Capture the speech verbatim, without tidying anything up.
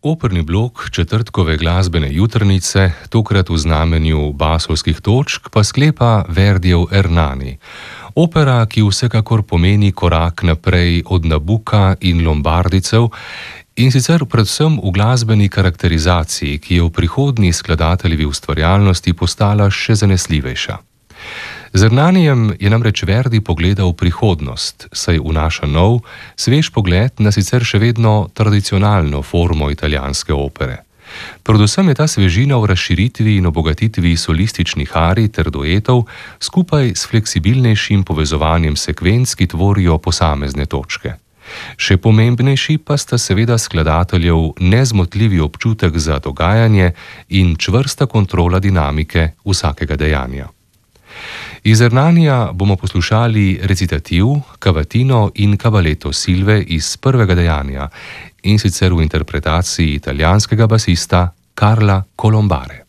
Operni blok četrtkove glasbene jutrnice, tokrat v znamenju basovskih točk, pa sklepa Verdijev Ernani. Opera, ki vsekakor pomeni korak naprej od Nabuka in Lombardicev, in sicer predvsem v glasbeni karakterizaciji, ki je v prihodnji skladateljevi ustvarjalnosti postala še zanesljivejša. Z Ernanijem je namreč Verdi pogledal prihodnost, saj vnaša nov, svež pogled na sicer še vedno tradicionalno formo italijanske opere. Predvsem je ta svežina v razširitvi in obogatitvi solističnih arij ter duetov skupaj s fleksibilnejšim povezovanjem sekvenc, ki tvorijo posamezne točke. Še pomembnejši pa sta seveda skladateljev nezmotljivi občutek za dogajanje in čvrsta kontrola dinamike vsakega dejanja. Iz Ernanija bomo poslušali recitativ, kavatino in kavaleto Silve iz prvega dejanja, in sicer v interpretaciji italijanskega basista Carla Colombare.